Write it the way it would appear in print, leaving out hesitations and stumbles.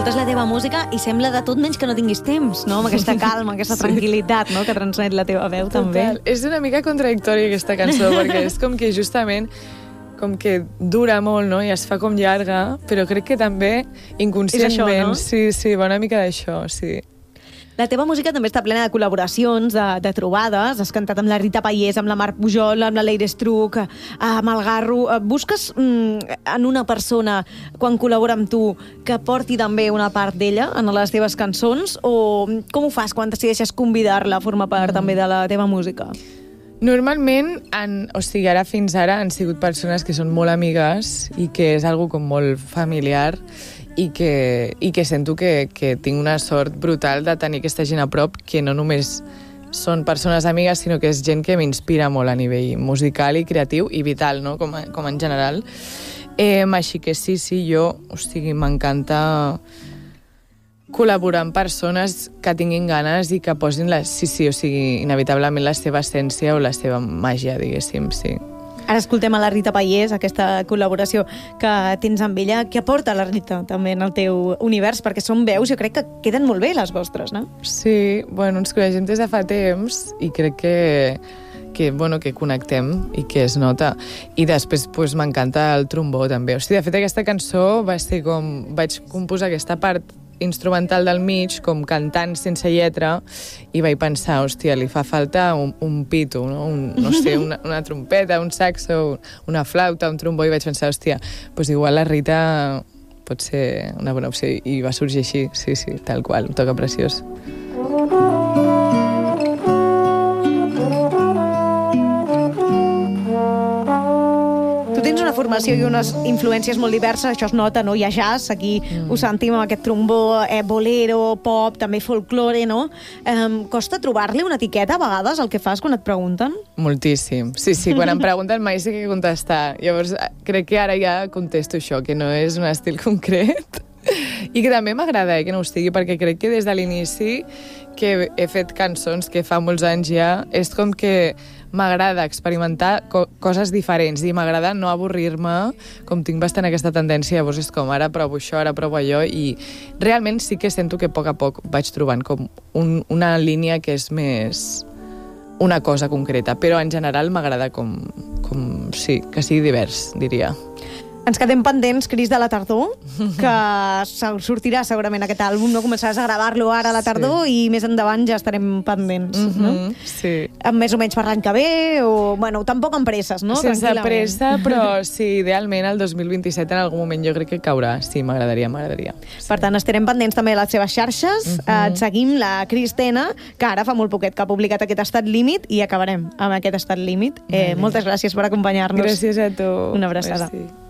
escoltes la teva música i sembla de tot menys que no tinguis temps, no? Amb aquesta calma, aquesta tranquil·litat, no? Que transmet la teva veu, també. És una mica contradictòria aquesta cançó, perquè és com que justament com que dura molt, no? I es fa com llarga, però crec que també inconscientment... És això, no? Sí, va una mica d'això, sí. La teva música també està plena de col·laboracions, de trobades. Has cantat amb la Rita Pallés, amb la Marc Pujol, amb la Leire Struc, amb el Garro. Busques en una persona, quan col·labora amb tu, que porti també una part d'ella en les teves cançons? O com ho fas quan decideixes convidar-la a formar part també de la teva música? Normalment, ara fins ara han sigut persones que són molt amigues i que és algo com molt familiar i que sento que tinc una sort brutal de tenir aquesta gent a prop, que no només són persones amigues, sinó que és gent que m'inspira molt a nivell musical i creatiu i vital, no? Com en general. Així que sí, jo, m'encanta col·laborar amb persones que tinguin ganes i que posin inevitablement la seva essència o la seva màgia, diguéssim, sí. Ara escoltem a la Rita Pallés, aquesta col·laboració que tens amb ella. Què aporta la Rita també en el teu univers? Perquè són veus, jo crec que queden molt bé les vostres, no? Sí, ens coneixem des de fa temps i crec que connectem i que es nota. I després m'encanta el trombó també. De fet, aquesta cançó va ser com... Vaig composar aquesta part instrumental del mig, com cantant sense lletra, i vaig pensar, li fa falta un pito, no? Una trompeta, un saxo, una flauta, un trombó, i vaig pensar, igual la Rita pot ser una bona opció, i va sorgir així, sí, tal qual, un toca preciós. Formació i unes influències molt diverses, això es nota, no? Hi ha jazz, aquí ho sentim amb aquest trombó, bolero, pop, també folklore, no? Costa trobar-li una etiqueta a vegades al que fas quan et pregunten? Moltíssim. Sí, quan em pregunten mai sé què contestar. Llavors, crec que ara ja contesto això, que no és un estil concret i que també m'agrada que no ho estigui, perquè crec que des de l'inici que he fet cançons que fa molts anys ja, és com que m'agrada experimentar coses diferents i m'agrada no avorrir-me, com tinc bastant aquesta tendència. Llavors és com, ara provo això, ara provo allò, i realment sí que sento que a poc vaig trobant com una línia que és més una cosa concreta, però en general m'agrada sí, que sigui divers, diria. Ens quedem pendents, Cris, de la tardor, que sortirà segurament aquest àlbum, no? Començaràs a gravar-lo ara a la tardor i més endavant ja estarem pendents, no? Sí. Més o menys per l'any que ve, o... Bueno, tampoc amb presses, no? Sense pressa, però sí, idealment el 2027 en algun moment jo crec que caurà. Sí, m'agradaria. Sí. Per tant, estarem pendents també de les seves xarxes. Et seguim, la Cris Tena, que ara fa molt poquet que ha publicat aquest Estat Límit, i acabarem amb aquest Estat Límit. Moltes gràcies per acompanyar-nos. Gràcies a tu. Una abraçada. Merci.